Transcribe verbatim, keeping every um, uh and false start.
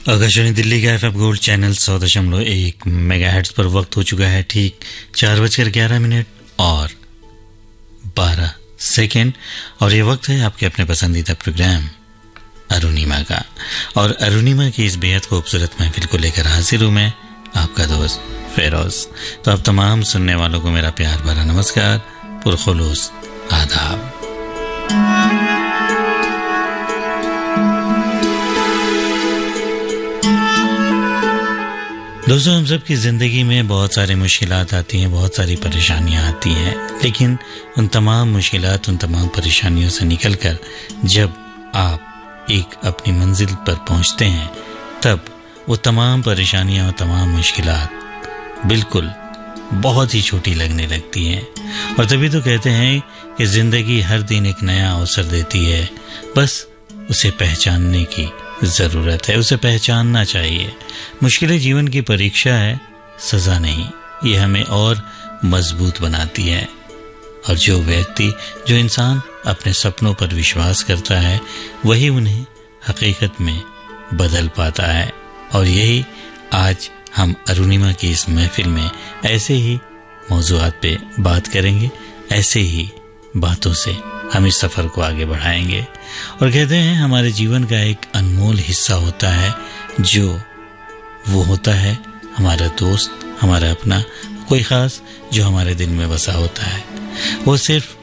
आकाशवाणी दिल्ली का FM gold channel सौ दशमलव एक मेगाहर्ट्ज पर वक्त हो चुका है ठीक चार बजकर ग्यारह मिनट और बारह सेकेंड और ये वक्त है आपके अपने पसंदीदा प्रोग्राम अरुणिमा का। और अरुणिमा की इस बेहद खूबसूरत महफिल को लेकर हाजिर हूँ मैं, आपका दोस्त फेरोज। तो आप तमाम सुनने वालों को मेरा प्यार भरा नमस्कार, पुरखुलूस आदाब। दोस्तों, हम सब की ज़िंदगी में बहुत सारी मुश्किलात आती हैं, बहुत सारी परेशानियां आती हैं, लेकिन उन तमाम मुश्किलात, उन तमाम परेशानियों से निकलकर जब आप एक अपनी मंजिल पर पहुंचते हैं, तब वो तमाम परेशानियां और तमाम मुश्किलात बिल्कुल बहुत ही छोटी लगने लगती हैं। और तभी तो कहते हैं कि ज़िंदगी हर दिन एक नया अवसर देती है, बस उसे पहचानने की ज़रूरत है, उसे पहचानना चाहिए। मुश्किलें जीवन की परीक्षा है, सज़ा नहीं। ये हमें और मजबूत बनाती है। और जो व्यक्ति, जो इंसान अपने सपनों पर विश्वास करता है, वही उन्हें हकीकत में बदल पाता है। और यही आज हम अरुणिमा की इस महफिल में ऐसे ही मौज़ूआत पे बात करेंगे, ऐसे ही बातों से हम इस सफ़र को आगे बढ़ाएंगे। और कहते हैं हमारे जीवन का एक अनमोल हिस्सा होता है, जो वो होता है हमारा दोस्त, हमारा अपना, कोई ख़ास जो हमारे दिल में बसा होता है। वो सिर्फ